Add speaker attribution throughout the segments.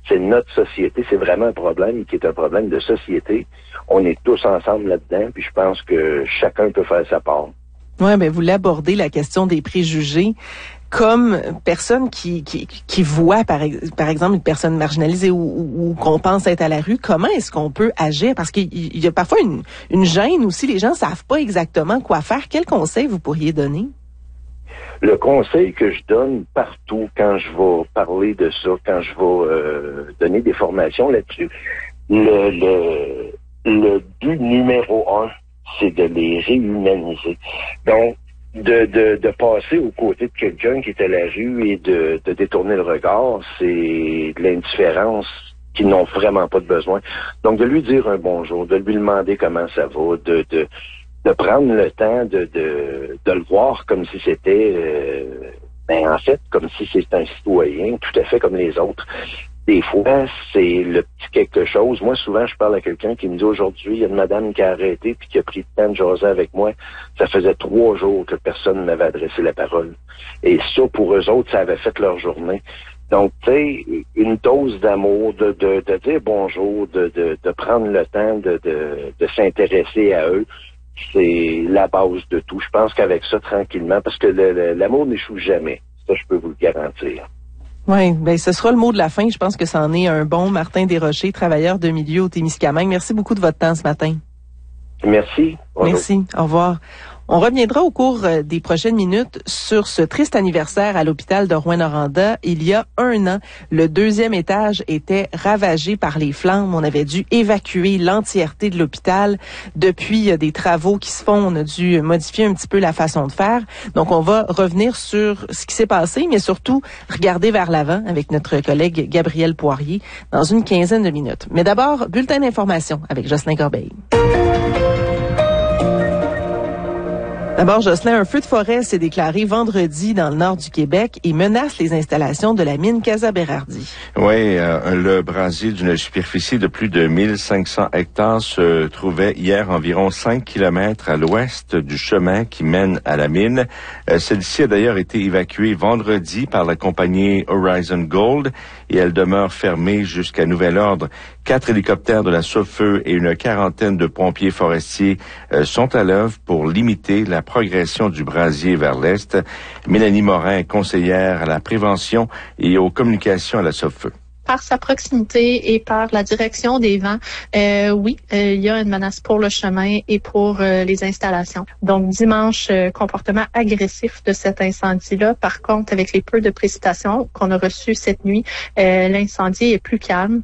Speaker 1: C'est notre société, c'est vraiment un problème qui est un problème de société. On est tous ensemble là-dedans, puis je pense que chacun peut faire sa part.
Speaker 2: Ouais, ben vous l'abordez, la question des préjugés. Comme personne qui voit, par exemple, une personne marginalisée ou qu'on pense être à la rue, comment est-ce qu'on peut agir? Parce qu'il y a parfois une gêne aussi. Les gens savent pas exactement quoi faire. Quel conseil vous pourriez donner?
Speaker 1: Le conseil que je donne partout quand je vais parler de ça, quand je vais donner des formations là-dessus, le but numéro 1, c'est de les réhumaniser. Donc, de passer aux côtés de quelqu'un qui est à la rue et de détourner le regard, c'est de l'indifférence qu'ils n'ont vraiment pas de besoin. Donc, de lui dire un bonjour, de lui demander comment ça va, de prendre le temps de le voir comme si c'était, en fait, comme si c'était un citoyen tout à fait comme les autres. Des fois, c'est le petit quelque chose. Moi, souvent, je parle à quelqu'un qui me dit aujourd'hui, il y a une madame qui a arrêté puis qui a pris le temps de jaser avec moi. Ça faisait 3 jours que personne ne m'avait adressé la parole. Et ça, pour eux autres, ça avait fait leur journée. Donc, tu sais, une dose d'amour, de dire bonjour, de prendre le temps de s'intéresser à eux, c'est la base de tout. Je pense qu'avec ça, tranquillement, parce que l'amour n'échoue jamais. Ça, je peux vous le garantir.
Speaker 2: Oui, ben ce sera le mot de la fin. Je pense que c'en est un bon. Martin Desrochers, travailleur de milieu au Témiscamingue. Merci beaucoup de votre temps ce matin.
Speaker 1: Merci. Bonjour.
Speaker 2: Merci. Au revoir. On reviendra au cours des prochaines minutes sur ce triste anniversaire à l'hôpital de Rouyn-Noranda. Il y a 1 an, le 2e étage était ravagé par les flammes. On avait dû évacuer l'entièreté de l'hôpital. Depuis, il y a des travaux qui se font. On a dû modifier un petit peu la façon de faire. Donc, on va revenir sur ce qui s'est passé, mais surtout regarder vers l'avant avec notre collègue Gabriel Poirier dans une quinzaine de minutes. Mais d'abord, bulletin d'information avec Jocelyn Corbeil. D'abord, Jocelyn, un feu de forêt s'est déclaré vendredi dans le nord du Québec et menace les installations de la mine Casa Berardi.
Speaker 3: Oui, le brasier d'une superficie de plus de 1500 hectares se trouvait hier environ 5 kilomètres à l'ouest du chemin qui mène à la mine. Celle-ci a d'ailleurs été évacuée vendredi par la compagnie Horizon Gold et elle demeure fermée jusqu'à nouvel ordre. 4 hélicoptères de la Sauve-Feu et une quarantaine de pompiers forestiers sont à l'œuvre pour limiter la progression du brasier vers l'est. Mélanie Morin, conseillère à la prévention et aux communications à la Sauve-Feu.
Speaker 4: Par sa proximité et par la direction des vents, il y a une menace pour le chemin et pour les installations. Donc, dimanche, comportement agressif de cet incendie-là. Par contre, avec les peu de précipitations qu'on a reçues cette nuit, l'incendie est plus calme.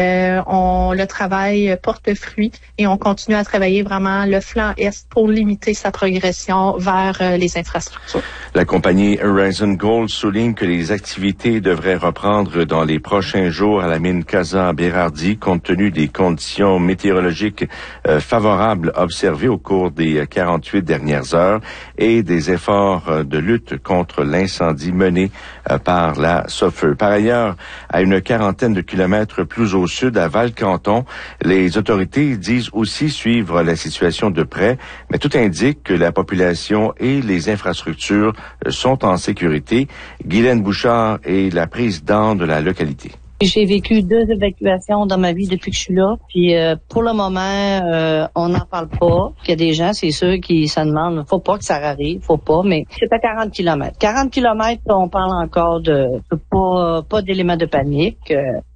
Speaker 4: Le travail porte fruit et on continue à travailler vraiment le flanc est pour limiter sa progression vers les infrastructures.
Speaker 3: La compagnie Horizon Gold souligne que les activités devraient reprendre dans les prochains jours à la mine Casa Berardi, compte tenu des conditions météorologiques favorables observées au cours des 48 dernières heures et des efforts de lutte contre l'incendie menés par la Sauve-Feu. Par ailleurs, à une quarantaine de kilomètres plus au sud, à Val-Canton, les autorités disent aussi suivre la situation de près, mais tout indique que la population et les infrastructures sont en sécurité. Guylaine Bouchard est la présidente de la localité.
Speaker 5: J'ai vécu 2 évacuations dans ma vie depuis que je suis là. Puis pour le moment, on n'en parle pas. Il y a des gens, c'est sûr, qui se demandent, faut pas que ça arrive, faut pas, mais c'est à 40 kilomètres. 40 kilomètres, on parle encore de pas d'éléments de panique.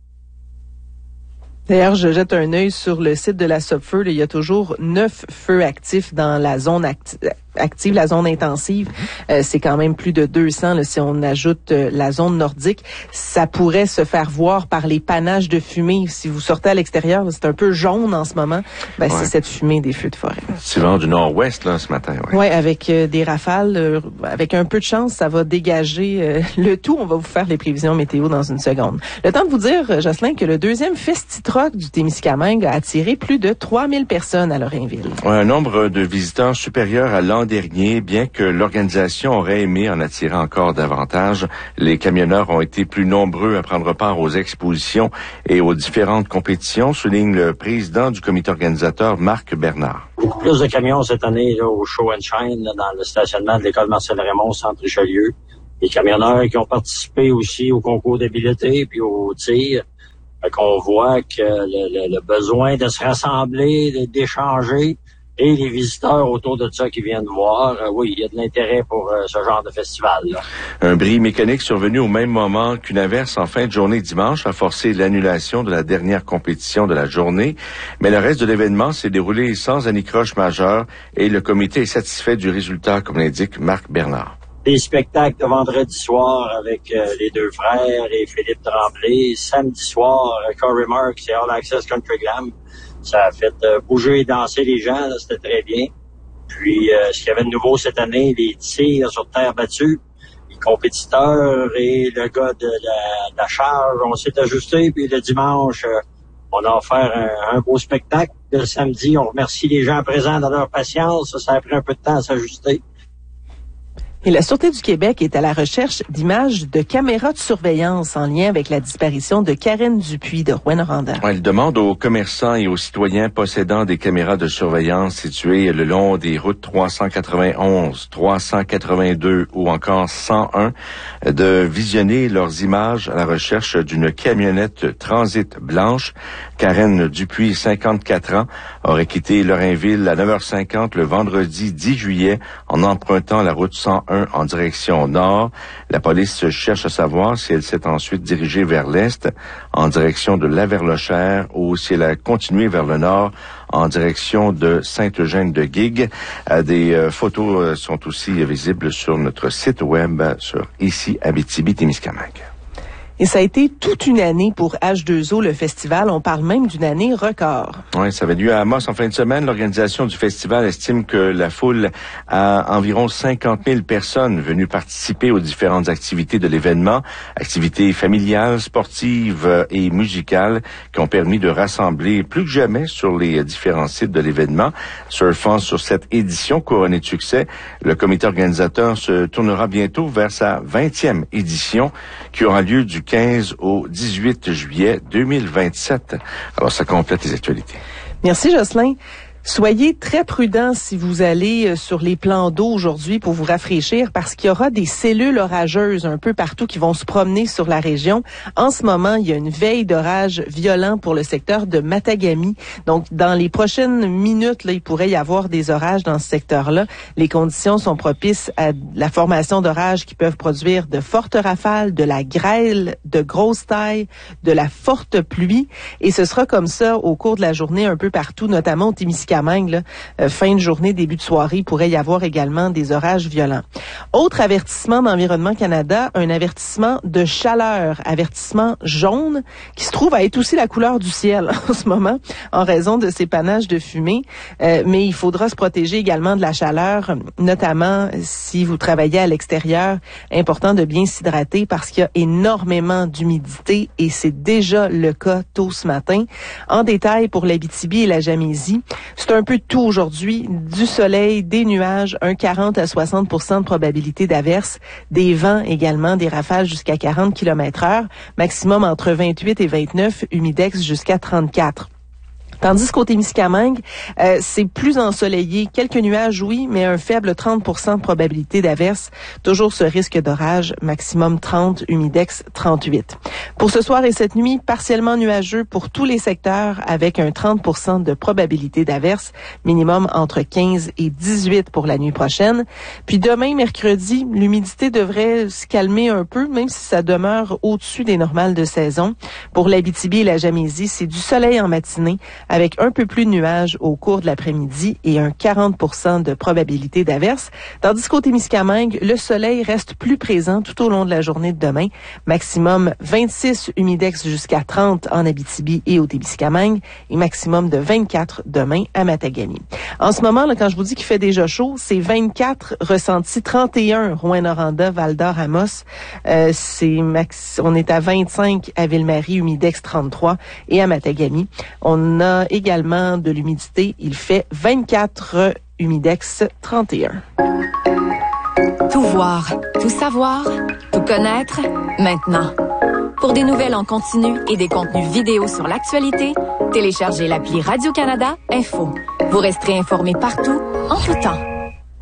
Speaker 2: D'ailleurs, je jette un œil sur le site de la Sauve-Feu. Il y a toujours 9 feux actifs dans la zone active, la zone intensive. C'est quand même plus de 200 là, si on ajoute la zone nordique. Ça pourrait se faire voir par les panaches de fumée. Si vous sortez à l'extérieur, là, c'est un peu jaune en ce moment. Ouais. C'est cette fumée des feux de forêt.
Speaker 3: C'est vent du nord-ouest là ce matin.
Speaker 2: Oui, avec des rafales. Avec un peu de chance, ça va dégager le tout. On va vous faire les prévisions météo dans une seconde. Le temps de vous dire, Jocelyn, que le 2e Festi-Troc du Témiscamingue a attiré plus de 3000 personnes à Lorrainville.
Speaker 3: Ouais, un nombre de visiteurs supérieur à l'an dernier, bien que l'organisation aurait aimé en attirer encore davantage. Les camionneurs ont été plus nombreux à prendre part aux expositions et aux différentes compétitions, souligne le président du comité organisateur, Marc Bernard.
Speaker 6: Beaucoup plus de camions cette année là, au Show and Shine, là, dans le stationnement de l'école Marcel Raymond, centre Richelieu. Les camionneurs qui ont participé aussi au concours d'habileté puis au tir. Fait qu'on voit que le besoin de se rassembler, d'échanger, et les visiteurs autour de ça qui viennent voir, oui, il y a de l'intérêt pour ce genre de festival-là.
Speaker 3: Un bris mécanique survenu au même moment qu'une averse en fin de journée dimanche a forcé l'annulation de la dernière compétition de la journée, mais le reste de l'événement s'est déroulé sans anicroche majeure et le comité est satisfait du résultat, comme l'indique Marc Bernard.
Speaker 6: Des spectacles de vendredi soir avec les deux frères et Philippe Tremblay. Samedi soir, Corey Marks et All Access Country Glam. Ça a fait bouger et danser les gens, là, c'était très bien. Puis, ce qu'il y avait de nouveau cette année, les tirs sur terre battue, les compétiteurs et le gars de la charge, on s'est ajusté. Puis le dimanche, on a offert un beau spectacle. Le samedi, on remercie les gens présents dans leur patience. Ça a pris un peu de temps à s'ajuster.
Speaker 2: Et la Sûreté du Québec est à la recherche d'images de caméras de surveillance en lien avec la disparition de Karen Dupuis de Rouyn-Noranda.
Speaker 3: Elle demande aux commerçants et aux citoyens possédant des caméras de surveillance situées le long des routes 391, 382 ou encore 101 de visionner leurs images à la recherche d'une camionnette transit blanche. Karen Dupuis, 54 ans, aurait quitté Lorrainville à 9h50 le vendredi 10 juillet en empruntant la route 101 en direction nord. La police cherche à savoir si elle s'est ensuite dirigée vers l'est en direction de Laverlochère ou si elle a continué vers le nord en direction de Sainte-Eugène-de-Guigue. Des photos sont aussi visibles sur notre site web sur ici Abitibi-Témiscamingue.
Speaker 2: Et ça a été toute une année pour H2O, le festival. On parle même d'une année record.
Speaker 3: Oui, ça avait lieu à Amos en fin de semaine. L'organisation du festival estime que la foule a environ 50 000 personnes venues participer aux différentes activités de l'événement, activités familiales, sportives et musicales qui ont permis de rassembler plus que jamais sur les différents sites de l'événement. Surfant sur cette édition couronnée de succès, le comité organisateur se tournera bientôt vers sa 20e édition qui aura lieu du 15 au 18 juillet 2027. Alors, ça complète les actualités.
Speaker 2: Merci, Jocelyn. Soyez très prudents si vous allez sur les plans d'eau aujourd'hui pour vous rafraîchir parce qu'il y aura des cellules orageuses un peu partout qui vont se promener sur la région. En ce moment, il y a une veille d'orage violent pour le secteur de Matagami. Donc, dans les prochaines minutes, là, il pourrait y avoir des orages dans ce secteur-là. Les conditions sont propices à la formation d'orages qui peuvent produire de fortes rafales, de la grêle de grosse taille, de la forte pluie. Et ce sera comme ça au cours de la journée un peu partout, notamment au Témiscamingue. Fin de journée, début de soirée, il pourrait y avoir également des orages violents. Autre avertissement d'Environnement Canada, un avertissement de chaleur, avertissement jaune, qui se trouve à être aussi la couleur du ciel en ce moment, en raison de ces panaches de fumée. Mais il faudra se protéger également de la chaleur, notamment si vous travaillez à l'extérieur. Important de bien s'hydrater parce qu'il y a énormément d'humidité et c'est déjà le cas tôt ce matin. En détail pour l'Abitibi et la Gamésie, c'est un peu de tout aujourd'hui. Du soleil, des nuages, un 40 à 60 % de probabilité d'averse, des vents également, des rafales jusqu'à 40 km/h, maximum entre 28 et 29, humidex jusqu'à 34. Tandis qu'au Témiscamingue, c'est plus ensoleillé. Quelques nuages, oui, mais un faible 30 % de probabilité d'averse. Toujours ce risque d'orage, maximum 30, humidex 38. Pour ce soir et cette nuit, partiellement nuageux pour tous les secteurs avec un 30 % de probabilité d'averse, minimum entre 15 et 18 pour la nuit prochaine. Puis demain, mercredi, l'humidité devrait se calmer un peu, même si ça demeure au-dessus des normales de saison. Pour l'Abitibi et la Gamésie, c'est du soleil en matinée, avec un peu plus de nuages au cours de l'après-midi et un 40 % de probabilité d'averse. Tandis qu'au Témiscamingue, le soleil reste plus présent tout au long de la journée de demain. Maximum 26 humidex jusqu'à 30 en Abitibi et au Témiscamingue et maximum de 24 demain à Matagami. En ce moment, là, quand je vous dis qu'il fait déjà chaud, c'est 24 ressenti 31 Rouyn-Noranda, Val-d'Or, Amos. On est à 25 à Ville-Marie, humidex 33 et à Matagami. On a également de l'humidité. Il fait 24 humidex 31.
Speaker 7: Tout voir, tout savoir, tout connaître, maintenant. Pour des nouvelles en continu et des contenus vidéo sur l'actualité, téléchargez l'appli Radio-Canada Info. Vous resterez informé partout, en tout temps.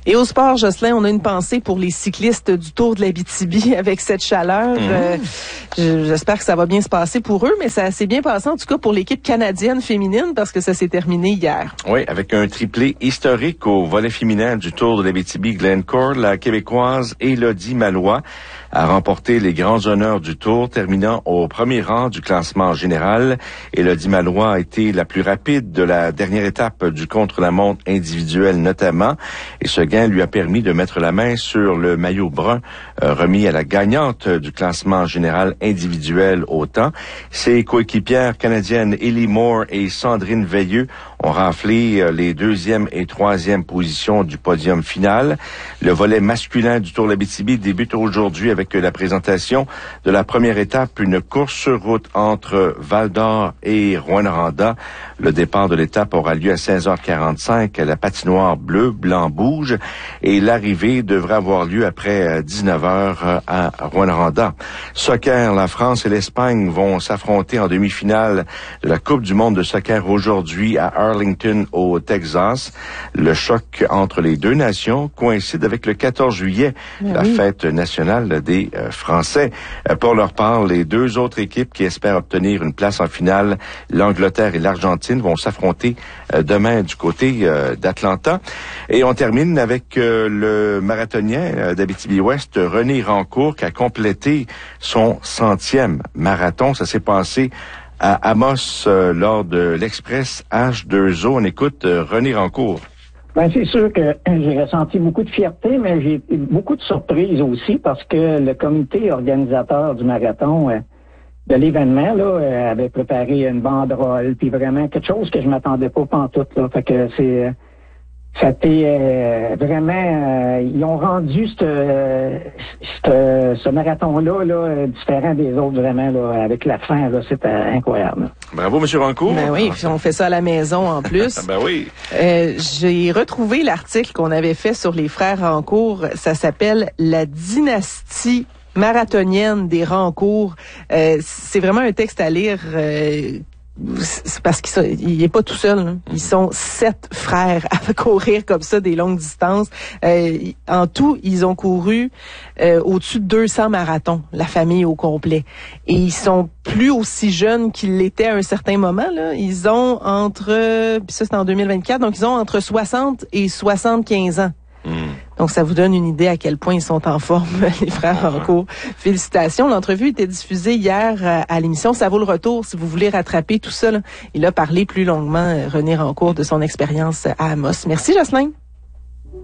Speaker 2: Et au sport, Jocelyn, on a une pensée pour les cyclistes du Tour de l'Abitibi avec cette chaleur. J'espère que ça va bien se passer pour eux, mais ça s'est bien passé en tout cas pour l'équipe canadienne féminine parce que ça s'est terminé hier.
Speaker 3: Oui, avec un triplé historique au volet féminin du Tour de l'Abitibi-Glencore, la Québécoise Élodie Maillois a remporté les grands honneurs du Tour, terminant au premier rang du classement général. Élodie Maillois a été la plus rapide de la dernière étape du contre-la-montre individuel notamment, et ce gain lui a permis de mettre la main sur le maillot brun remis à la gagnante du classement général individuel au temps. Ses coéquipières canadiennes Ellie Moore et Sandrine Veilleux ont raflé les 2e et 3e positions du podium final. Le volet masculin du Tour de l'Abitibi débute aujourd'hui avec la présentation de la première étape, une course sur route entre Val-d'Or et Rouyn-Noranda. Le départ de l'étape aura lieu à 16h45 à la patinoire bleu-blanc-bouge et l'arrivée devrait avoir lieu après 19h à Rouyn-Noranda. Soccer, la France et l'Espagne vont s'affronter en demi-finale de la Coupe du monde de soccer aujourd'hui à Arlington au Texas. Le choc entre les deux nations coïncide avec le 14 juillet, la fête nationale des Français. Pour leur part, les deux autres équipes qui espèrent obtenir une place en finale, l'Angleterre et l'Argentine, vont s'affronter demain du côté d'Atlanta. Et on termine avec le marathonien d'Abitibi-Ouest, René Rancourt, qui a complété son 100e marathon. Ça s'est passé à Amos lors de l'Express H2O. On écoute René Rancourt.
Speaker 8: Ben, c'est sûr que j'ai ressenti beaucoup de fierté, mais j'ai eu beaucoup de surprises aussi parce que le comité organisateur du marathon, de l'événement, là, avait préparé une banderole, puis vraiment quelque chose que je m'attendais pas pantoute, là. Fait que c'était vraiment, ils ont rendu ce marathon-là, là, différent des autres, vraiment, là, avec la fin, là, c'était incroyable. Là.
Speaker 3: Bravo, M. Rancourt.
Speaker 2: Ben oui, puis on fait ça à la maison en plus.
Speaker 3: Ben oui.
Speaker 2: J'ai retrouvé l'article qu'on avait fait sur les frères Rancourt. Ça s'appelle « La dynastie marathonienne des Rancourt ». C'est vraiment un texte à lire. C'est parce qu'il est pas tout seul. Hein. Ils sont 7 frères à courir comme ça des longues distances. En tout, ils ont couru au-dessus de 200 marathons, la famille au complet. Et ils sont plus aussi jeunes qu'ils l'étaient à un certain moment. Là. Ils ont puis ça c'est en 2024, donc ils ont entre 60 et 75 ans. Donc, ça vous donne une idée à quel point ils sont en forme, les frères Rancourt. Félicitations. L'entrevue était diffusée hier à l'émission. Ça vaut le retour si vous voulez rattraper tout ça. Là. Il a parlé plus longuement, René Rancourt, de son expérience à Amos. Merci, Jocelyn.